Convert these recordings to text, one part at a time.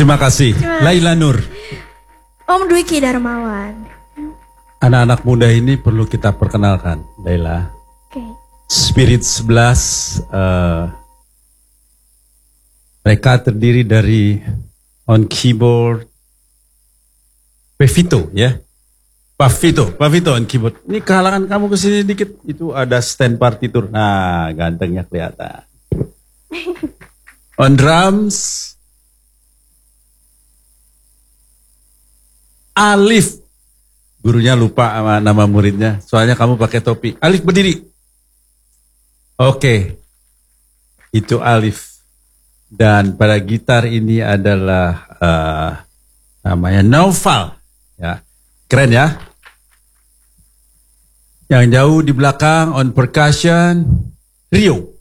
Terima kasih. Laila Nur. Om Dwiki Darmawan. Anak-anak muda ini perlu kita perkenalkan, Laila. Oke. Spirit 11, mereka terdiri dari on keyboard, Pevito ya. Pavito on keyboard. Ini kehalangan kamu kesini dikit, itu ada stand partitur. Nah, gantengnya kelihatan. On drums, Alif. Gurunya lupa sama nama muridnya, soalnya kamu pakai topi. Alif berdiri. Oke, itu Alif. Dan pada gitar ini adalah namanya Naufal. Ya, keren ya. Yang jauh di belakang on percussion, Rio.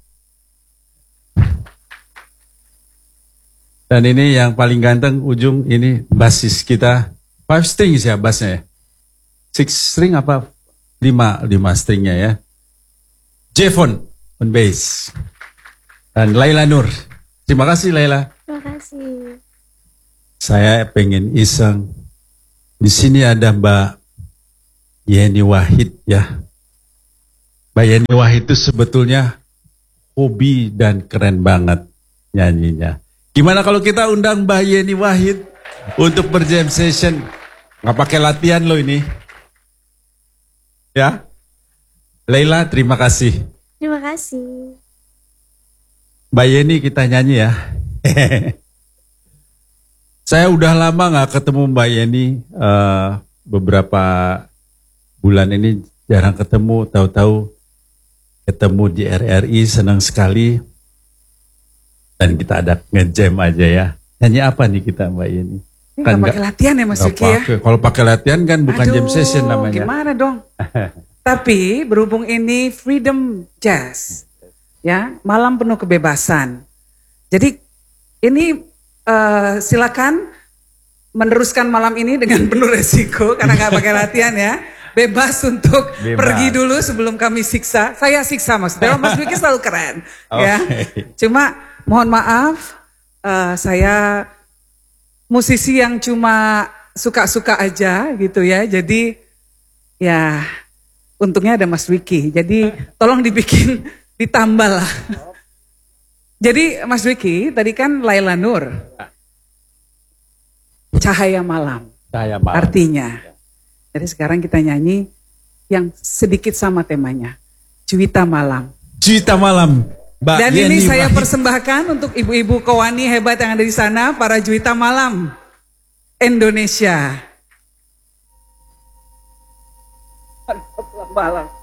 Dan ini yang paling ganteng ujung ini basis kita. 5 strings ya bassnya ya. 6 string apa? 5 stringnya ya. Jevon on bass. Dan Laila Nur. Terima kasih Laila. Terima kasih. Saya pengen iseng. Di sini ada Mbak Yeni Wahid ya. Mbak Yeni Wahid itu sebetulnya hobi dan keren banget nyanyinya. Gimana kalau kita undang Mbak Yeni Wahid untuk berjam session? Nggak pakai latihan loh ini. Ya. Laila, terima kasih. Terima kasih. Mbak Yeni kita nyanyi ya. Saya udah lama nggak ketemu Mbak Yeni. Beberapa bulan ini jarang ketemu. Tahu-tahu ketemu di RRI, senang sekali. Dan kita ada ngejam aja ya. Nyanyi apa nih kita Mbak Yeni? Ini kan pakai latihan ya Mas Vicky ya? Kalau pakai latihan kan bukan jam session namanya. Gimana dong? Tapi berhubung ini Freedom Jazz, ya malam penuh kebebasan. Jadi ini silakan meneruskan malam ini dengan penuh resiko karena nggak pakai latihan ya. Bebas untuk pergi dulu sebelum kami siksa. Saya siksa maksudnya. Mas Vicky selalu keren, ya. Cuma mohon maaf, saya musisi yang cuma suka-suka aja gitu ya. Jadi ya untungnya ada Mas Dwiki. Jadi tolong dibikin ditambah lah. Jadi Mas Dwiki tadi kan Laila Nur. Cahaya malam. Cahaya malam. Artinya. Jadi sekarang kita nyanyi yang sedikit sama temanya. Juwita malam. Juwita malam. Mbak Dan Yeni ini saya Wahid. persembahkan untuk ibu-ibu Kowani hebat yang ada di sana, para Juwita Malam Indonesia. Malam.